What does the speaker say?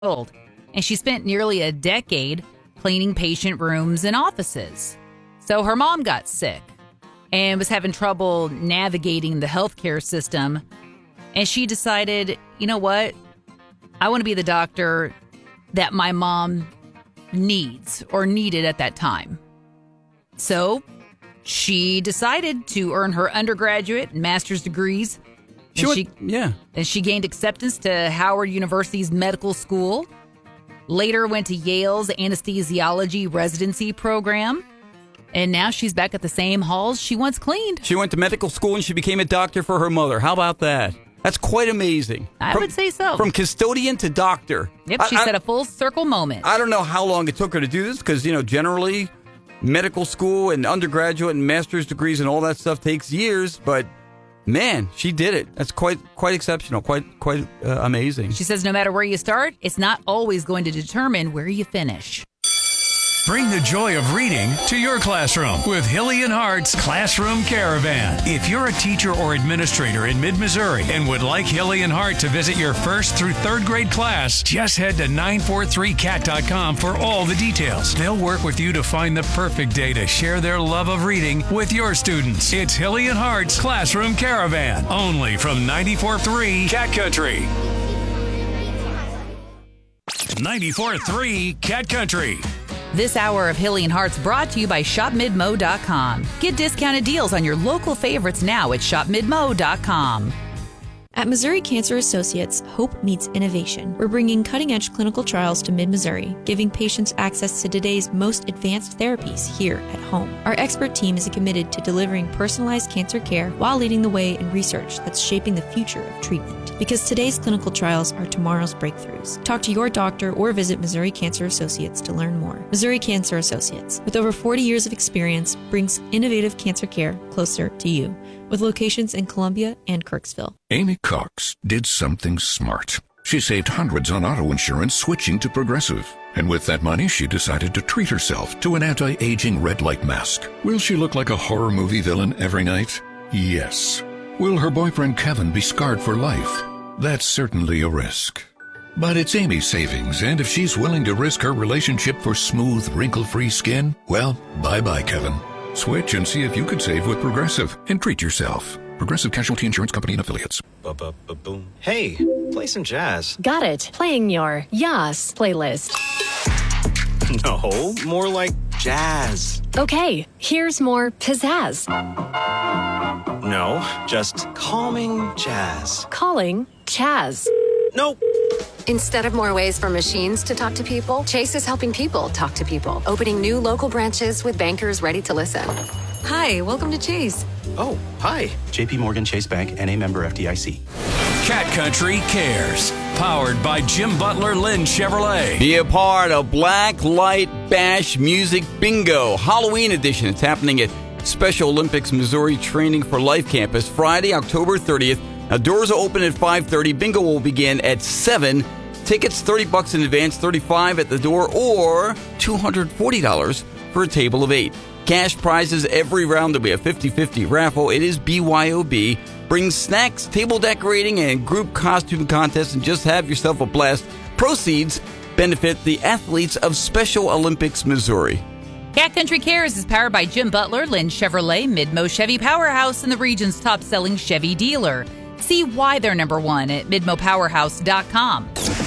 old, and she spent nearly a decade cleaning patient rooms and offices. So her mom got sick and was having trouble navigating the healthcare system. And she decided, you know what? I want to be the doctor that my mom needs or needed at that time. So she decided to earn her undergraduate and master's degrees. And she gained acceptance to Howard University's medical school. Later went to Yale's anesthesiology residency program. And now she's back at the same halls she once cleaned. She went to medical school and she became a doctor for her mother. How about that? That's quite amazing. I would say so. From custodian to doctor. Yep, she said a full circle moment. I don't know how long it took her to do this because, generally medical school and undergraduate and master's degrees and all that stuff takes years. But, man, she did it. That's quite exceptional, quite amazing. She says no matter where you start, it's not always going to determine where you finish. Bring the joy of reading to your classroom with Hilly and Hart's Classroom Caravan. If you're a teacher or administrator in mid-Missouri and would like Hilly and Hart to visit your 1st through 3rd grade class, just head to 943cat.com for all the details. They'll work with you to find the perfect day to share their love of reading with your students. It's Hilly and Hart's Classroom Caravan, only from 94.3 Cat Country. 94.3 Cat Country. This hour of Hilly and Hart's brought to you by ShopMidmo.com. Get discounted deals on your local favorites now at ShopMidmo.com. At Missouri Cancer Associates, hope meets innovation. We're bringing cutting-edge clinical trials to mid-Missouri, giving patients access to today's most advanced therapies here at home. Our expert team is committed to delivering personalized cancer care while leading the way in research that's shaping the future of treatment. Because today's clinical trials are tomorrow's breakthroughs. Talk to your doctor or visit Missouri Cancer Associates to learn more. Missouri Cancer Associates, with over 40 years of experience, brings innovative cancer care closer to you, with locations in Columbia and Kirksville. Amy Cox did something smart. She saved hundreds on auto insurance switching to Progressive. And with that money, she decided to treat herself to an anti-aging red light mask. Will she look like a horror movie villain every night? Yes. Will her boyfriend Kevin be scarred for life? That's certainly a risk. But it's Amy's savings, and if she's willing to risk her relationship for smooth, wrinkle-free skin, well, bye-bye, Kevin. Switch and see if you could save with Progressive and treat yourself. Progressive Casualty Insurance Company and Affiliates. Ba-ba-ba-boom. Hey, play some jazz. Got it. Playing your Yas playlist. No, more like jazz. Okay, here's more pizzazz. No, just calming jazz. Calling Chaz. Nope. Instead of more ways for machines to talk to people, Chase is helping people talk to people, opening new local branches with bankers ready to listen. Hi, welcome to Chase. Oh, hi. JP Morgan Chase Bank, N.A. member FDIC. Cat Country Cares, powered by Jim Butler Lynn Chevrolet. Be a part of Black Light Bash Music Bingo Halloween edition. It's happening at Special Olympics Missouri Training for Life Campus Friday, October 30th. Now, doors will open at 5:30. Bingo will begin at 7. Tickets $30 in advance, $35 at the door, or $240 for a table of 8. Cash prizes every round. There'll be a 50-50 raffle. It is BYOB. Bring snacks, table decorating, and group costume contests, and just have yourself a blast. Proceeds benefit the athletes of Special Olympics Missouri. Cat Country Cares is powered by Jim Butler, Lynn Chevrolet, Midmo Chevy Powerhouse, and the region's top-selling Chevy dealer. See why they're number one at MidmoPowerhouse.com.